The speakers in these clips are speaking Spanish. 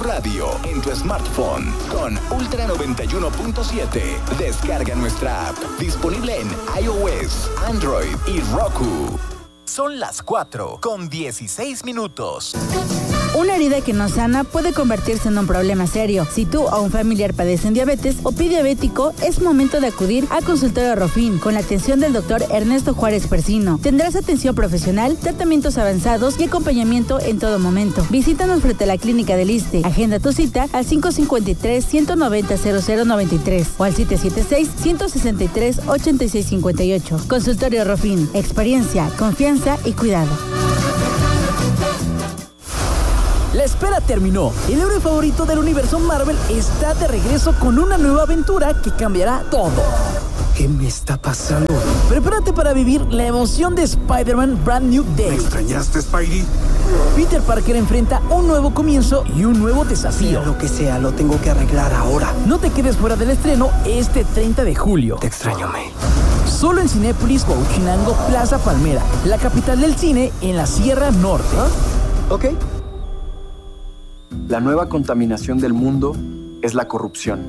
radio en tu smartphone con Ultra 91.7. Descarga nuestra app. Disponible en iOS, Android y Roku. Son las 4:16. Una herida que no sana puede convertirse en un problema serio. Si tú o un familiar padecen diabetes o prediabético, es momento de acudir a Consultorio Rofin con la atención del doctor Ernesto Juárez Persino. Tendrás atención profesional, tratamientos avanzados y acompañamiento en todo momento. Visítanos frente a la clínica del ISSSTE. Agenda tu cita al 553-190-0093 o al 776-163-8658. Consultorio Rofin. Experiencia, confianza y cuidado. La espera terminó. El héroe favorito del universo Marvel está de regreso con una nueva aventura que cambiará todo. ¿Qué me está pasando? Prepárate para vivir la emoción de Spider-Man Brand New Day. ¿Me extrañaste, Spidey? Peter Parker enfrenta un nuevo comienzo y un nuevo desafío. Sea lo que sea, lo tengo que arreglar ahora. No te quedes fuera del estreno este 30 de julio. Te extraño, May. Solo en Cinépolis Huauchinango, Plaza Palmera, la capital del cine en la Sierra Norte. Ok. La nueva contaminación del mundo es la corrupción.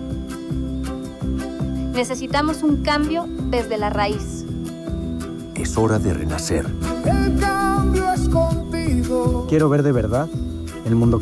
Necesitamos un cambio desde la raíz. Es hora de renacer. El cambio es contigo. Quiero ver de verdad el mundo